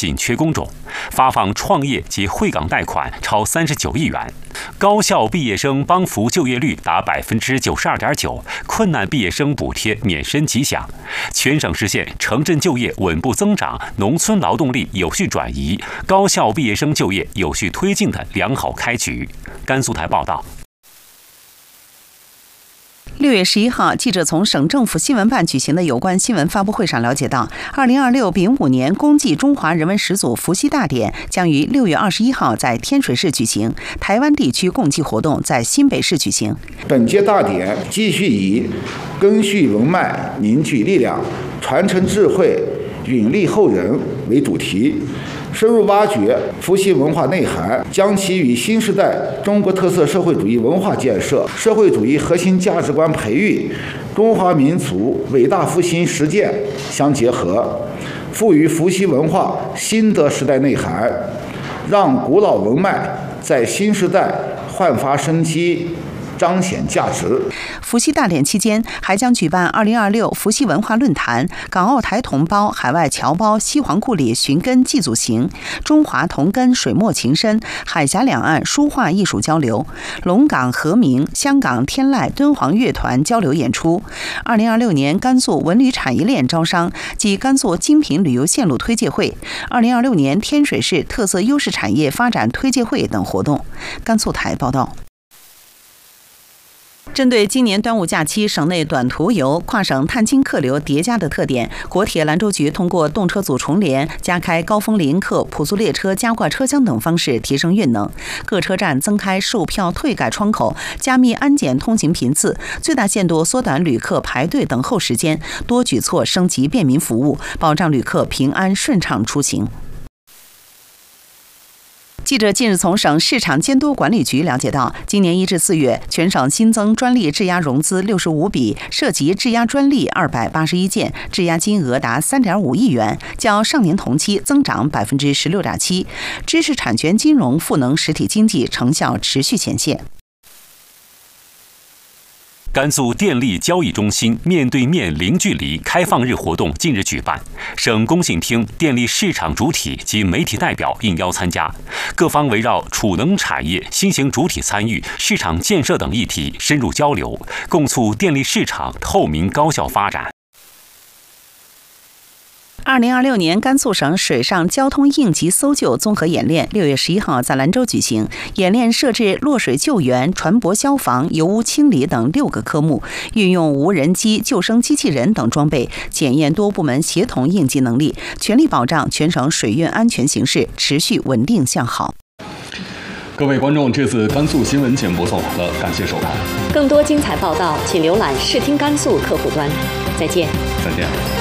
紧缺工种，发放创业及惠岗贷款超39亿元，高校毕业生帮扶就业率达92.9%，困难毕业生补贴免申即享，全省实现城镇就业稳步增长、农村劳动力有序转移、高校毕业生就业有序推进的良好开局。甘肃台报道。 6月11号，记者从省政府新闻办举行的有关新闻发布会上了解到，2026丙午年公祭中华人文始祖伏羲大典将于6月21号在天水市举行，台湾地区共祭活动在新北市举行。 本届大典继续以根续文脉、凝聚力量、传承智慧、允励后人为主题，深入挖掘伏羲文化内涵，将其与新时代中国特色社会主义文化建设、社会主义核心价值观培育、中华民族伟大复兴实践相结合，赋予伏羲文化新的时代内涵，让古老文脉在新时代焕发生机，彰显价值。 伏羲大典期间，还将举办2026伏羲文化论坛、港澳台同胞海外侨胞西黄故里寻根祭祖行、中华同根水墨情深、海峡两岸书画艺术交流、龙岗和鸣、香港天籁敦煌乐团交流演出。2026年甘肃文旅产业链招商及甘肃精品旅游线路推介会、2026年天水市特色优势产业发展推介会等活动。甘肃台报道。针对今年端午假期省内短途游、跨省探亲客流叠加的特点，国铁兰州局通过动车组重联、加开高峰临客、普速列车加挂车厢等方式提升运能。各车站增开售票退改窗口，加密安检通行频次，最大限度缩短旅客排队等候时间，多举措升级便民服务，保障旅客平安顺畅出行。记者近日从省市场监督管理局了解到，今年1至4月，全省新增专利质押融资65笔，涉及质押专利281件，质押金额达3.5亿元，较上年同期增长16.7%。知识产权金融赋能实体经济成效持续显现。 甘肃电力交易中心面对面零距离开放日活动近日举办，省工信厅电力市场主体及媒体代表应邀参加，各方围绕储能产业新型主体参与、市场建设等议题深入交流，共促电力市场透明高效发展。 2026年甘肃省水上交通应急搜救综合演练6月11号在兰州举行。演练设置落水救援、船舶消防、油污清理等6个科目，运用无人机、救生机器人等装备，检验多部门协同应急能力，全力保障全省水运安全形势持续稳定向好。 各位观众，这次甘肃新闻节目播送完了，感谢收看。 更多精彩报道，请浏览视听甘肃客户端。再见。 再见。